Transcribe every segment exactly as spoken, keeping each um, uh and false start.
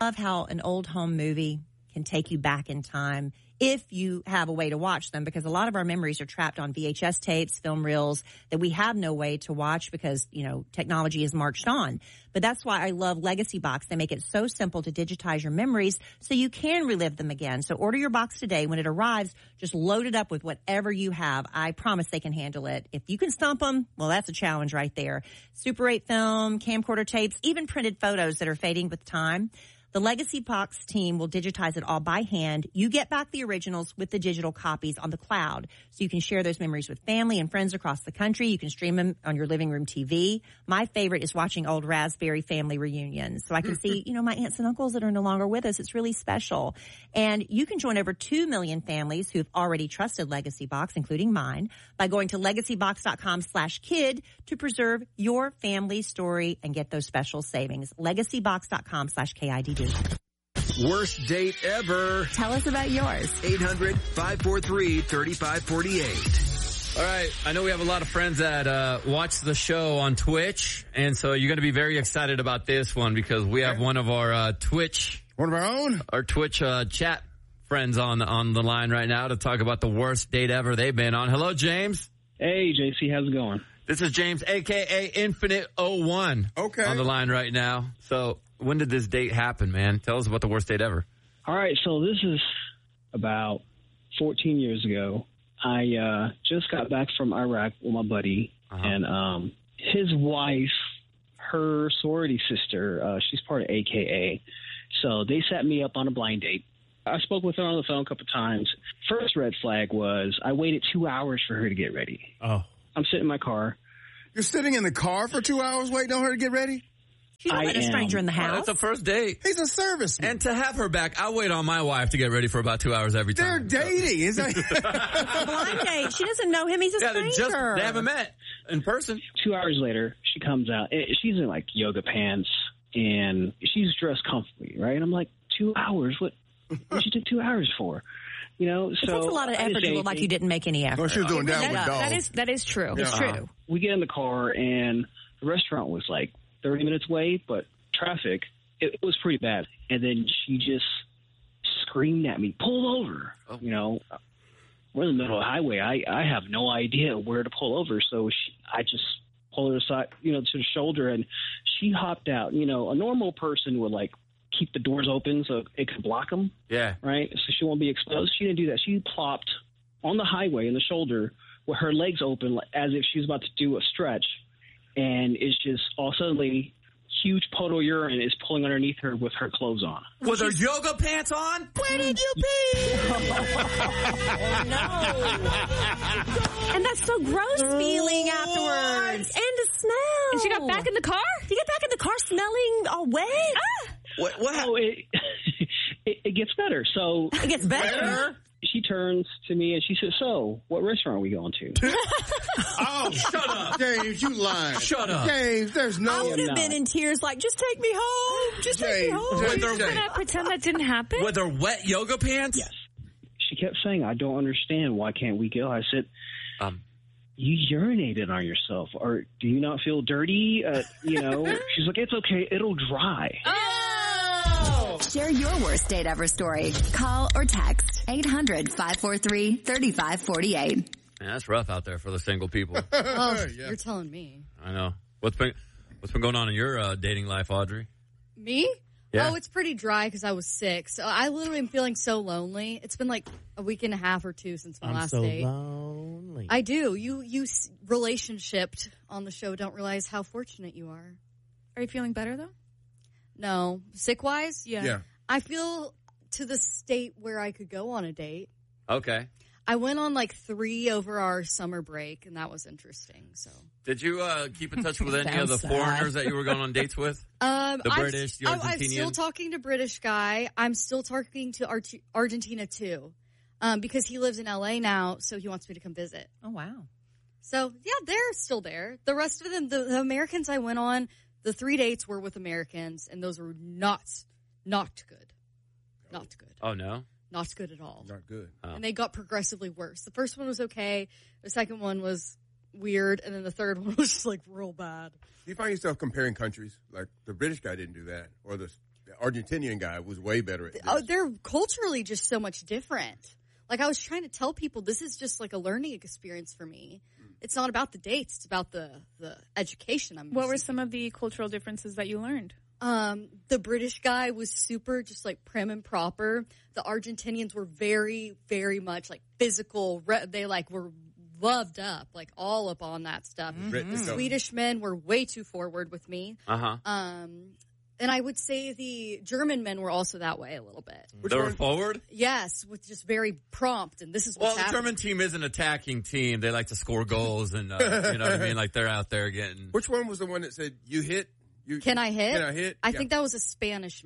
love how an old home movie can take you back in time if you have a way to watch them, because a lot of our memories are trapped on V H S tapes, film reels that we have no way to watch because, you know, technology has marched on. But that's why I love Legacy Box. They make it so simple to digitize your memories so you can relive them again. So order your box today. When it arrives, just load it up with whatever you have. I promise they can handle it. If you can stump them, well, that's a challenge right there. Super eight film, camcorder tapes, even printed photos that are fading with time. The Legacy Box team will digitize it all by hand. You get back the originals with the digital copies on the cloud, so you can share those memories with family and friends across the country. You can stream them on your living room T V. My favorite is watching old Raspberry family reunions, so I can see, you know, my aunts and uncles that are no longer with us. It's really special. And you can join over two million families who've already trusted Legacy Box, including mine, by going to legacybox.com slash kid to preserve your family story and get those special savings. legacybox.com slash K I D D. Worst date ever. Tell us about yours. eight hundred, five four three, three five four eight. All right. I know we have a lot of friends that uh, watch the show on Twitch, and so you're going to be very excited about this one because we have one of our uh, Twitch, one of our own, our Twitch uh, chat friends on on the line right now to talk about the worst date ever they've been on. Hello, James. Hey, J C, how's it going? This is James, a k a. Infinite oh one. Okay. On the line right now. So when did this date happen, man? Tell us about the worst date ever. All right, so this is about fourteen years ago. I uh, just got back from Iraq with my buddy, uh-huh. and um, his wife, her sorority sister, uh, she's part of A K A. So they set me up on a blind date. I spoke with her on the phone a couple times. First red flag was I waited two hours for her to get ready. Oh. I'm sitting in my car. You're sitting in the car for two hours waiting on her to get ready? She's not letting a stranger in the house. Oh, that's a first date. He's a serviceman. And to have her back, I wait on my wife to get ready for about two hours every They're time. They're dating. Is that it's a blind date? She doesn't know him. He's a yeah, stranger. They, just, they haven't met in person. Two hours later, she comes out. She's in like yoga pants and she's dressed comfortably, right? I'm like, two hours? What? What she took two hours for? You know, so it takes a lot of effort to look like you didn't make any effort. Well, she was doing that, downward dog. That is that is true. It's uh-huh. true. We get in the car and the restaurant was like thirty minutes away, but traffic, it, it was pretty bad. And then she just screamed at me, pull over. Oh. You know, we're in the middle of the highway. I, I have no idea where to pull over. So she, I just pulled her aside, you know, to the shoulder, and she hopped out. You know, a normal person would like keep the doors open so it could block them. Yeah. Right? So she won't be exposed. She didn't do that. She plopped on the highway in the shoulder with her legs open as if she was about to do a stretch. And it's just all suddenly huge puddle of urine is pulling underneath her with her clothes on. With her yoga pants on? Where did you pee? Oh, no. And that's so gross feeling afterwards. And the smell. And she got back in the car? You get back in the car smelling all wet? Ah. What? what oh, it, it, it gets better. So It gets better? She turns to me and she says, so, what restaurant are we going to? Oh, shut up. James, you lying. Shut up. James, there's no... I would have not. been in tears like, just take me home. Just James, take me home. James, Are you James. going to pretend that didn't happen? With her wet yoga pants? Yes. She kept saying, I don't understand. Why can't we go? I said, Um, you urinated on yourself. Or do you not feel dirty? Uh, you know, she's like, it's okay. It'll dry. Share your worst date ever story. Call or text eight hundred, five four three, three five four eight. Man, that's rough out there for the single people. Oh, Yeah. you're telling me. I know. What's been What's been going on in your uh, dating life, Audrey? Me? Yeah. Oh, it's pretty dry because I was sick. So I literally am feeling so lonely. It's been like a week and a half or two since my I'm last so date. lonely. I do. You you s- relationshiped on the show don't realize how fortunate you are. Are you feeling better, though? No. Sick-wise? Yeah. Yeah. I feel to the state where I could go on a date. Okay. I went on like three over our summer break, and that was interesting. So, Did you uh, keep in touch with any of Sounds the sad. foreigners that you were going on dates with? um, The I'm, British, the I'm- I'm Argentinian? still talking to British guy. I'm still talking to Ar- Argentina too, um, because he lives in L A now, so he wants me to come visit. Oh, wow. So yeah, they're still there. The rest of them, the, the Americans I went on, the three dates were with Americans, and those were not not good, not good. Oh, no? Not good at all. Not good. Oh. And they got progressively worse. The first one was okay. The second one was weird. And then the third one was just like real bad. Do you find yourself comparing countries? Like the British guy didn't do that, or the the Argentinian guy was way better at this. Oh, they're culturally just so much different. Like, I was trying to tell people, this is just like a learning experience for me. It's not about the dates. It's about the, the education I'm What were receiving. some of the cultural differences that you learned? Um, the British guy was super just like prim and proper. The Argentinians were very, very much like physical. Re- they like were loved up, like all up on that stuff. Mm-hmm. The Swedish men were way too forward with me. Uh-huh. Um, and I would say the German men were also that way a little bit. They were forward? Yes, with just very prompt, and this is Well, what's the happening. German team is an attacking team. They like to score goals, and uh, you know what I mean? Like, they're out there getting... Which one was the one that said, you hit? You, Can I hit? Can I hit? I Yeah. think that was a Spanish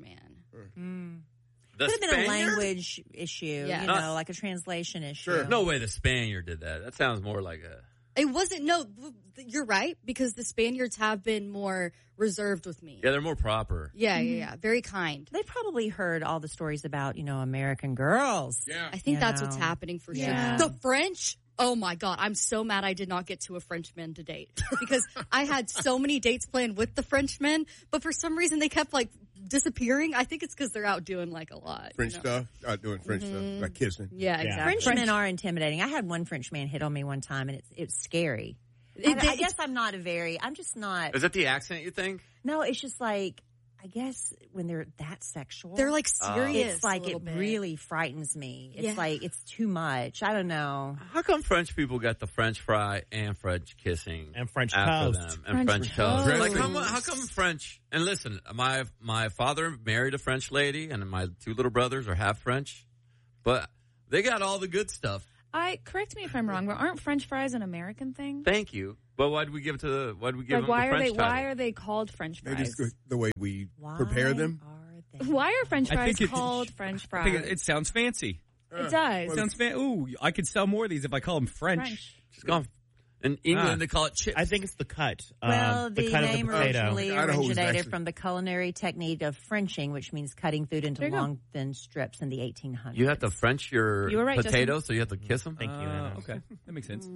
man. The Could have been a Spaniard? language issue, Yeah. you know, Uh, like a translation issue. Sure. No way the Spaniard did that. That sounds more like a... It wasn't, no, you're right, because the Spaniards have been more reserved with me. Yeah, they're more proper. Yeah, yeah, yeah. Very kind. They probably heard all the stories about, you know, American girls. Yeah. I think You that's know. what's happening for Yeah. sure. The French, oh my God, I'm so mad I did not get to a Frenchman to date. Because I had so many dates planned with the Frenchmen, but for some reason they kept like disappearing. I think it's because they're out doing like a lot. French you know? stuff. Out doing French stuff. Like kissing. Yeah, exactly. Frenchmen are intimidating. I had one French man hit on me one time, and it's it's scary. I, It- I it- guess I'm not a very. I'm just not. Is it the accent, you think? No, it's just like I guess when they're that sexual, They're like serious. It's like a little it bit. really frightens me. It's Yeah. like it's too much. I don't know. How come French people got the French fry and French kissing And French after toast. them? And French French, toast. toast. Like, how, mu- how come French? And listen, my my father married a French lady, and my two little brothers are half French, but they got all the good stuff. I correct me if I'm wrong, but aren't French fries an American thing? Thank you. But why did we give it to the? Why did we give Like, them why the are French they? title? Why are they called French Maybe fries? it's good the way we Why prepare them. Are they? Why are French I fries think it- called French I fries? think it, it sounds fancy. It does. It sounds fan. Ooh, I could sell more of these if I call them French. French. Just gone. In England, Ah. they call it chips. I think it's the cut. Well, um, the, the cut name of the potato. originally Idaho was originated actually- from the culinary technique of Frenching, which means cutting food into There you go. long, thin strips in the eighteen hundreds. You have to French your You were right, potatoes, so you have to kiss them. Thank you, Uh, Anna. okay, that makes sense.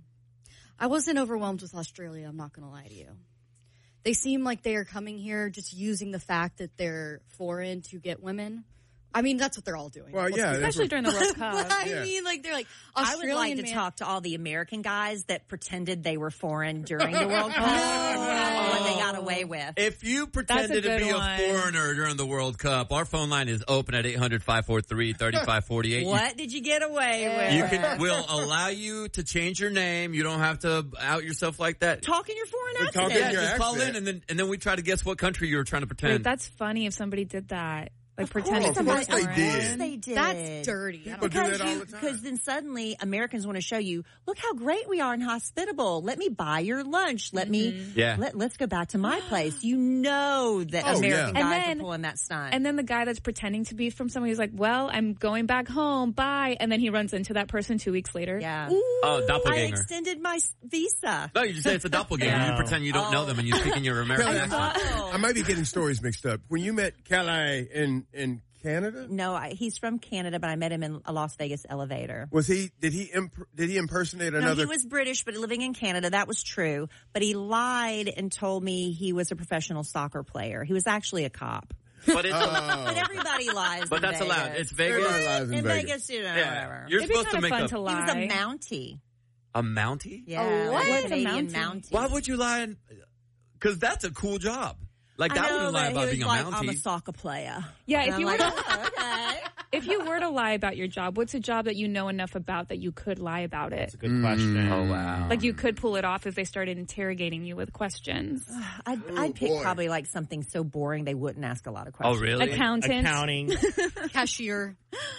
I wasn't overwhelmed with Australia, I'm not going to lie to you. They seem like they are coming here just using the fact that they're foreign to get women. I mean, that's what they're all doing. Well, Let's yeah, be- that's Especially what- during the World Cup. I Yeah. mean, like, they're like, I would like Australian to man- talk to all the American guys that pretended they were foreign during the World Cup and what they got away with. If you pretended to good be one. a foreigner during the World Cup, our phone line is open at eight hundred, five four three, three five four eight. What did you get away with? You, you can, we'll allow you to change your name. You don't have to out yourself like that. talk in your foreign We're accent. talking yeah, your just call accent. in and then and then we try to guess what country you were trying to pretend. Wait, that's funny if somebody did that. Like Of pretending course, to be course they foreign. did. Of course they did. That's dirty. I People don't do know. that all the Because time. then suddenly Americans want to show you, look how great we are and hospitable. Let me buy your lunch. Let me, Yeah. let, let's go back to my place. You know that Oh, American yeah. And guys then- are pulling that stunt. And then the guy that's pretending to be from somewhere, he's like, well, I'm going back home. Bye. And then he runs into that person two weeks later. yeah. Oh, I doppelganger. extended my s- visa. No, you just say it's a doppelganger. Yeah. You pretend you don't know them and you speak in your American Kelly, accent. I, I might be getting stories mixed up. When you met Calais in in Canada, No, I, he's from Canada, but I met him in a Las Vegas elevator. was he? Did he? Imp- did he impersonate No, another? he was British, but living in Canada. That was true. But he lied and told me he was a professional soccer player. He was actually a cop. But it's Oh. But everybody lies. but in that's Vegas. allowed. It's Vegas. Everybody lies in in Vegas. Vegas, you know, Yeah. whatever. You're It'd be supposed to kind of make fun up to He lie. was a Mountie. a Mountie. Yeah, A what? a What's a Canadian Mountie? Mountie. Why would you lie? Because that's a cool job. Like I that know, wouldn't lie but about he was being a like, Mountie. I'm a soccer player. Yeah, And if I'm you were like, to, oh, okay. if you were to lie about your job, what's a job that you know enough about that you could lie about it? That's a good question. Oh wow. Like you could pull it off if they started interrogating you with questions. I'd, Oh, I'd pick boy. probably like something so boring they wouldn't ask a lot of Oh questions. really? Accountant. Accounting. Cashier.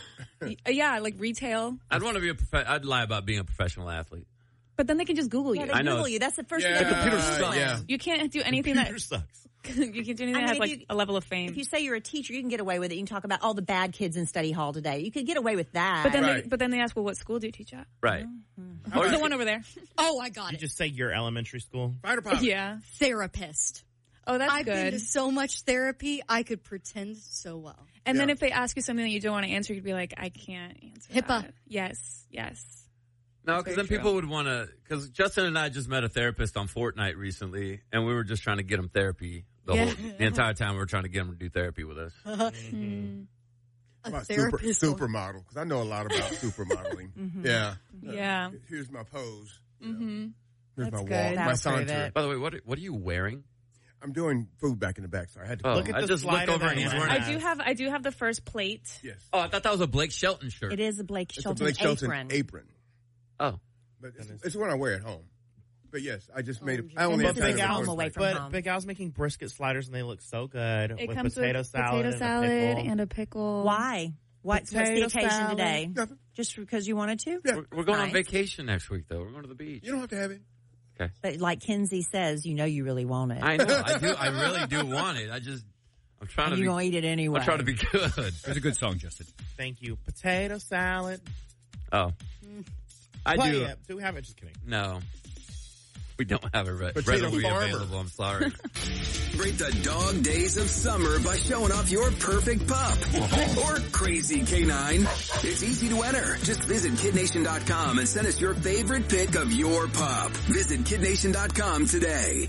Yeah, like retail. I'd want to be a. Prof- I'd lie about being a professional athlete. But then they can just Google you. Yeah, they I know. Google you. That's the first Yeah, thing. they computer Google. sucks. yeah. You can't do anything that Computer sucks. you can do anything I mean, that has if like you- a level of fame. If you say you're a teacher, you can get away with it. You can talk about all the bad kids in study hall today. You could get away with that. but then they, Right. but then they ask, well, what school do you teach at? Right. Or the one over there. Oh, I got You it. just say your elementary school. Fighter pilot. Yeah. Therapist. Oh, that's I've been good. to so much therapy, I could pretend so well. And then Yeah. if they ask you something that you don't want to answer, you'd be like, I can't answer HIPAA. that. Yes, yes. No, That's because very then people true. would want to. Because Justin and I just met a therapist on Fortnite recently, and we were just trying to get him therapy. The, Yeah. whole, the entire time we were trying to get him to do therapy with us. Mm-hmm. A About super, therapist. supermodel, because I know a lot about supermodeling. Mhm. Yeah. Yeah. Here's my pose. Mm-hmm. Here's That's my good. walk, my That'll prove saunter. it. By the way, what what are you wearing? I'm doing food back in the back, so I had to. Oh, Look at I the just looked slider over that and he's you wearing. have. I do have I do have the first plate. Yes. Oh, I thought that was a Blake Shelton shirt. It is a Blake It's a Shelton Blake Shelton apron. apron. Oh, But it's, it's one I wear at home. But yes, I just made it. Oh, I only And have this is time home for away it. from But home. Big Al's making brisket sliders and they look so good It with comes potato with salad potato and salad a pickle. and a pickle. Why? What's, what's the Potato occasion salad. today? Nothing. Just because you wanted to? Yeah. we're, we're going on Nice. vacation next week, though. We're going to the beach. You don't have to have it. But like Kinsey says, you know you really want it. I know. I do. I really do want it. I just. I'm trying and to you're be. going to eat it anyway. I'm trying to be good. It's a good song, Justin. Thank you. Potato salad. Oh, I Play do. it. Do we have it? Just kidding. No, we don't have it re- Potato readily farmer. available. I'm sorry. Break the dog days of summer by showing off your perfect pup or crazy canine. It's easy to enter. Just visit kid nation dot com and send us your favorite pic of your pup. Visit kid nation dot com today.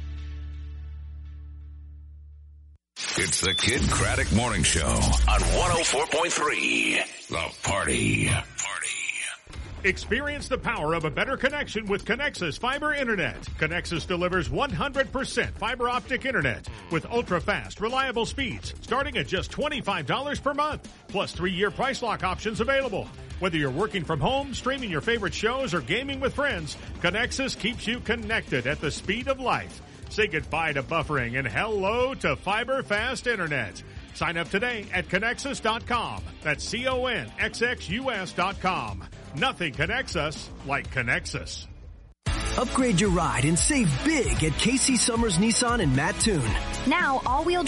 It's the Kid Craddock Morning Show on one oh four point three. The Party. Party. Experience the power of a better connection with Connexus Fiber Internet. Connexus delivers one hundred percent fiber optic internet with ultra-fast, reliable speeds starting at just twenty-five dollars per month, plus three-year price lock options available. Whether you're working from home, streaming your favorite shows, or gaming with friends, Connexus keeps you connected at the speed of light. Say goodbye to buffering and hello to fiber fast internet. Sign up today at Connexus dot com. That's C O N X X U S dot com. Nothing connects us like Connexus. Upgrade your ride and save big at Casey Summers Nissan in Mattoon. Now, all-wheel